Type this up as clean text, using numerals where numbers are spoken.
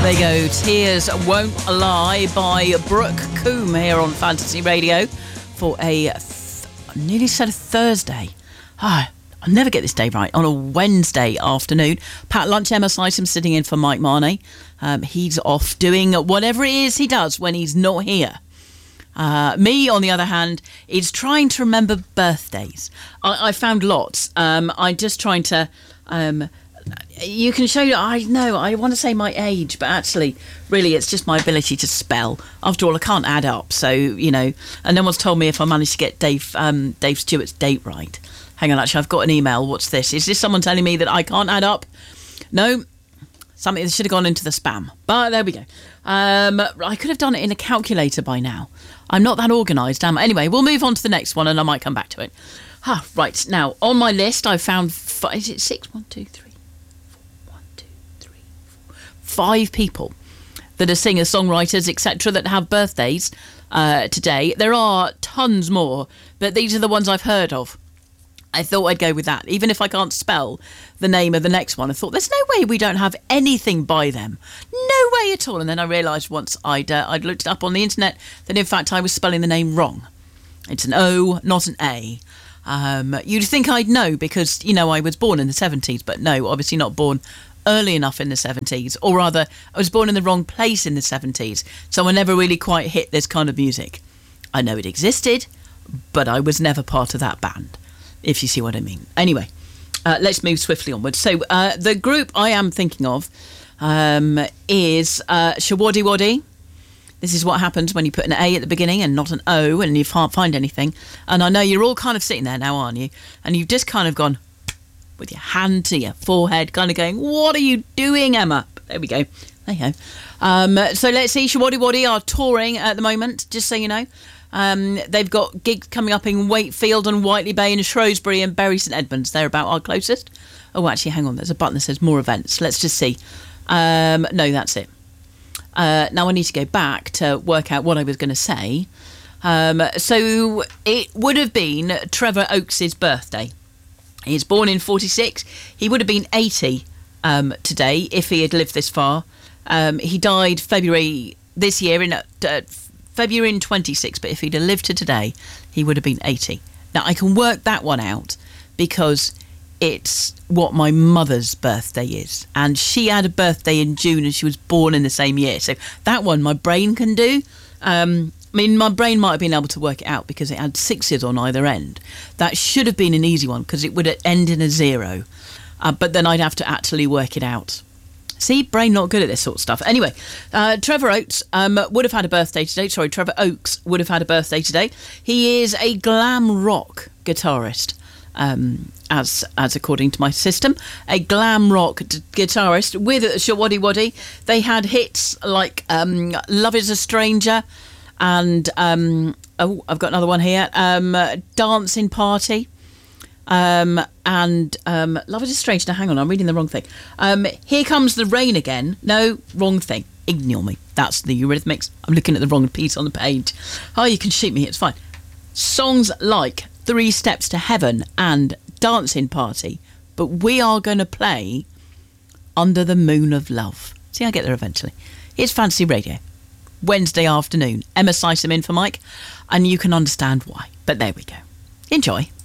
There you go. Tears Won't Lie by Brooke Coombe here on Fantasy Radio for nearly said a Thursday. I never get this day right. On a Wednesday afternoon. Pat Lunch, Emma Sysom sitting in for Mike Marney. He's off doing whatever it is he does when he's not here. Me, on the other hand, is trying to remember birthdays. I found lots. I'm just trying to... you can show... I know, I want to say my age, but actually, really, it's just my ability to spell. After all, I can't add up, so, you know... And no one's told me if I managed to get Dave Stewart's date right. Hang on, actually, I've got an email. What's this? Is this someone telling me that I can't add up? No. Something that should have gone into the spam. But there we go. I could have done it in a calculator by now. I'm not that organised, am I? Anyway, we'll move on to the next one and I might come back to it. Right, now, on my list, I found... Is it 6? 1, 2, 3, 4. 1, 2, 3, 4. 5 people that are singers, songwriters, etc., that have birthdays today. There are tons more, but these are the ones I've heard of. I thought I'd go with that. Even if I can't spell the name of the next one, I thought, there's no way we don't have anything by them. No way at all. And then I realised once I'd looked it up on the internet that, in fact, I was spelling the name wrong. It's an O, not an A. You'd think I'd know because, you know, I was born in the 70s, but no, obviously not born early enough in the 70s. Or rather, I was born in the wrong place in the 70s, so I never really quite hit this kind of music. I know it existed, but I was never part of that band, if you see what I mean. Anyway, let's move swiftly onwards. So the group I am thinking of is Showaddy Waddy. This is what happens when you put an A at the beginning and not an O and you can't find anything. And I know you're all kind of sitting there now, aren't you? And you've just kind of gone with your hand to your forehead, kind of going, what are you doing, Emma? There we go. There you go. So let's see. Showaddy Waddy are touring at the moment, just so you know. They've got gigs coming up in Wakefield and Whiteley Bay and Shrewsbury and Bury St Edmunds. They're about our closest. Oh, actually, hang on. There's a button that says more events. Let's just see. No, that's it. Now I need to go back to work out what I was going to say. So it would have been Trevor Oakes' birthday. He's born in 46. He would have been 80 today if he had lived this far. He died February this year in... February in 26, but if he'd have lived to today, he would have been 80. Now, I can work that one out because it's what my mother's birthday is. And she had a birthday in June and she was born in the same year. So that one my brain can do. I mean, my brain might have been able to work it out because it had 6s on either end. That should have been an easy one because it would end in a 0. But then I'd have to actually work it out. See, brain not good at this sort of stuff. Anyway, Trevor Oakes would have had a birthday today. Sorry, Trevor Oakes would have had a birthday today. He is a glam rock guitarist, as according to my system. A glam rock guitarist with Showaddy Waddy. They had hits like Love Is a Stranger and, I've got another one here, Dancing Party. And Love Is a Stranger. Now, hang on, I'm reading the wrong thing. Here Comes the Rain Again. No, wrong thing. Ignore me. That's the Eurythmics. I'm looking at the wrong piece on the page. Oh, you can shoot me. It's fine. Songs like 3 Steps to Heaven and Dancing Party. But we are going to play Under the Moon of Love. See, I'll get there eventually. It's Fantasy Radio. Wednesday afternoon. Emma Sysom in for Mike. And you can understand why. But there we go. Enjoy.